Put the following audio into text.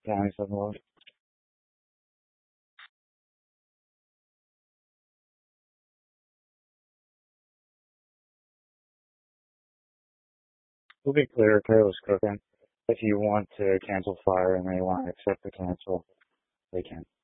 County 7-Eleven. To be clear, Carol's cooking. If you want to cancel fire and they want to accept the cancel, they can.